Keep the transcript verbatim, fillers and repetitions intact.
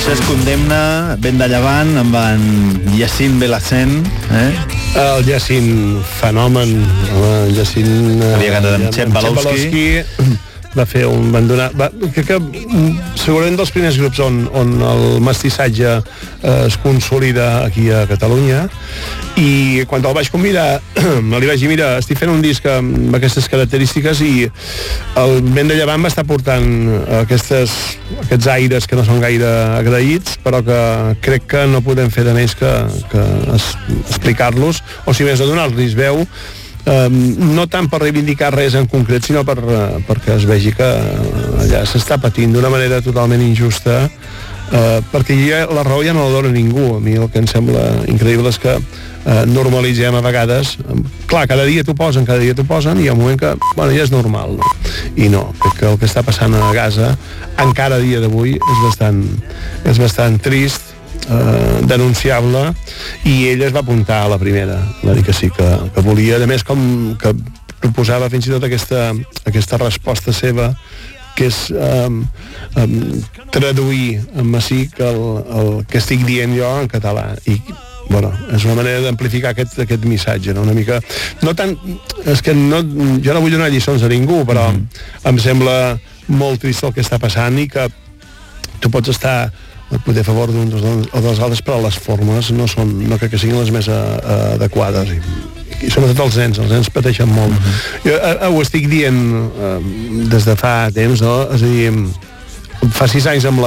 Francesc Condemna, vent de llevant, amb en Yacine Belacén, eh? El Yacine fenomen, el Yacine... Havia cantat amb Chet Balowski. Va fer un... Van donar, va, crec que segurament dels primers grups on, on el mestissatge eh, es consolida aquí a Catalunya, i quan el vaig convidar me li vaig dir, mira, estic fent un disc amb aquestes característiques i el vent de llevant m'està portant aquestes, aquests aires que no són gaire agraïts, però que crec que no podem fer de més que, que es, explicar-los, o si més no donar-los veu, um, no tant per reivindicar res en concret, sinó per, uh, perquè es vegi que allà s'està patint d'una manera totalment injusta, uh, perquè ja, la raó ja no la dona ningú. A mi el que em sembla increïble és que uh, normalitzem a vegades, um, clar, cada dia t'ho posen, cada dia t'ho posen, i hi ha un moment que, bueno, ja és normal, no? I no, crec que el que està passant a Gaza encara a dia d'avui és bastant, és bastant trist, eh, denunciable, i ell es va apuntar a la primera, va dir que sí, que, que volia, a més, com que proposava fins i tot aquesta, aquesta resposta seva, que és um, um, traduir en massic el, el que estic dient jo en català, i bueno, és una manera d'amplificar aquest, aquest missatge, no? Una mica, no tant, és que no, jo no vull donar lliçons a ningú, però mm-hmm. em sembla molt trist el que està passant, i que tu pots estar poder a favor d'un o dels altres, però les formes no són, no crec que siguin les més a, a adequades, i, i sobretot els nens, els nens pateixen molt. Mm-hmm. Jo a, a, ho estic dient uh, des de fa temps, no? És a dir, fa sis anys amb la